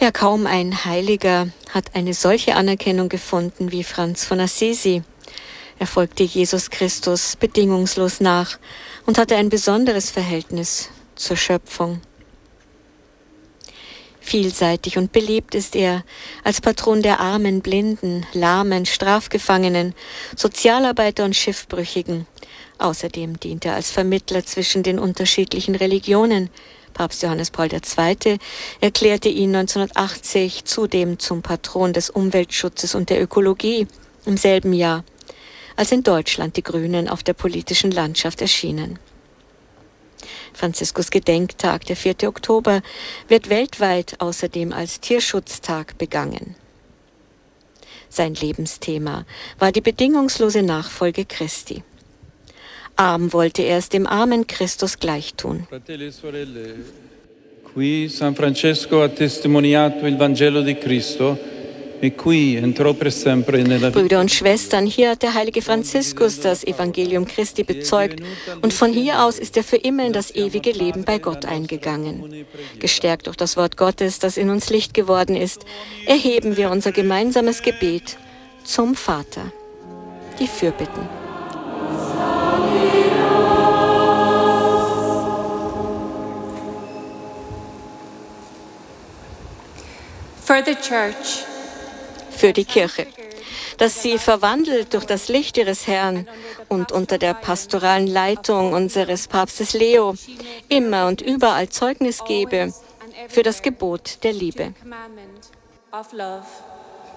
Ja, kaum ein Heiliger hat eine solche Anerkennung gefunden wie Franz von Assisi. Er folgte Jesus Christus bedingungslos nach und hatte ein besonderes Verhältnis zur Schöpfung. Vielseitig und beliebt ist er als Patron der Armen, Blinden, Lahmen, Strafgefangenen, Sozialarbeiter und Schiffbrüchigen. Außerdem dient er als Vermittler zwischen den unterschiedlichen Religionen. Papst Johannes Paul II. Erklärte ihn 1980 zudem zum Patron des Umweltschutzes und der Ökologie im selben Jahr, als in Deutschland die Grünen auf der politischen Landschaft erschienen. Franziskus Gedenktag, der 4. Oktober, wird weltweit außerdem als Tierschutztag begangen. Sein Lebensthema war die bedingungslose Nachfolge Christi. Arm wollte er es dem armen Christus gleichtun. Fratelli e sorelle, qui San Francesco ha testimoniato il Vangelo di Cristo e qui entrò per sempre nella vita. Brüder und Schwestern, hier hat der heilige Franziskus das Evangelium Christi bezeugt und von hier aus ist er für immer in das ewige Leben bei Gott eingegangen. Gestärkt durch das Wort Gottes, das in uns Licht geworden ist, erheben wir unser gemeinsames Gebet zum Vater. Die Fürbitten. For the Church. Für die Kirche, dass sie verwandelt durch das Licht ihres Herrn und unter der pastoralen Leitung unseres Papstes Leo immer und überall Zeugnis gebe für das Gebot der Liebe. Of love.